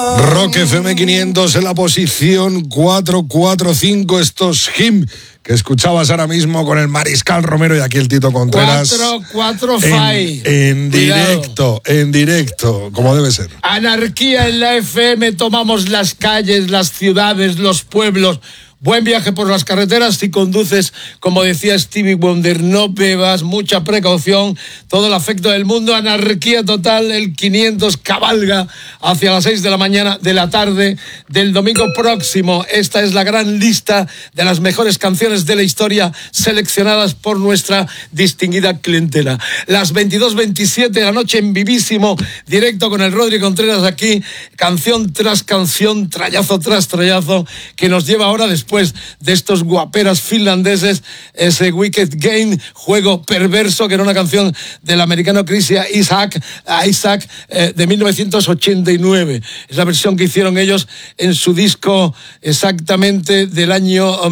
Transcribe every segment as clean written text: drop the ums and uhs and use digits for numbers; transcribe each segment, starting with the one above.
Rock FM 500 en la posición 445. Estos Him que escuchabas ahora mismo con el Mariscal Romero y aquí el Tito Contreras. 445. En directo, como debe ser. Anarquía en la FM, tomamos las calles, las ciudades, los pueblos. Buen viaje por las carreteras si conduces, como decía Stevie Wonder, no bebas, mucha precaución, todo el afecto del mundo, anarquía total, el 500 cabalga hacia las 6 de la mañana de la tarde del domingo próximo. Esta es la gran lista de las mejores canciones de la historia seleccionadas por nuestra distinguida clientela. Las 22:27 de la noche en vivísimo directo con el Rodri Contreras aquí, canción tras canción, trayazo tras trayazo, que nos lleva ahora después de estos guaperas finlandeses, ese Wicked Game, juego perverso, que era una canción del americano Chris Isaac de 1989. Es la versión que hicieron ellos en su disco exactamente del año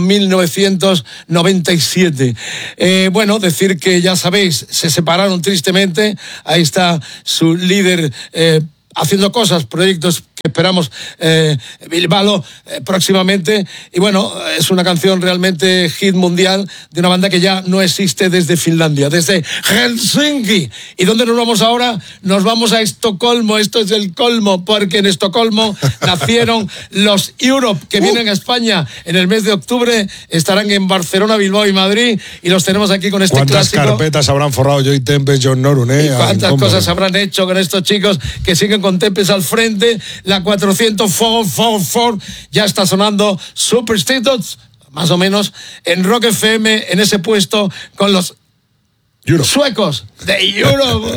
1997. Bueno, decir que ya sabéis, se separaron tristemente. Ahí está su líder haciendo cosas, proyectos que esperamos Bilbao próximamente, y bueno, es una canción realmente hit mundial de una banda que ya no existe desde Finlandia, desde Helsinki. ¿Y dónde nos vamos ahora? Nos vamos a Estocolmo. Esto es el colmo, porque en Estocolmo nacieron los Europe, que vienen a España en el mes de octubre, estarán en Barcelona, Bilbao y Madrid, y los tenemos aquí con este ¿Cuántas clásico? carpetas habrán forrado Joey Tempest, John Norun? ¿Y cuántas cosas habrán hecho con estos chicos que siguen con Tempest al frente? La 444 ya está sonando Superstitions, más o menos, en Rock FM, en ese puesto con los suecos de Europe.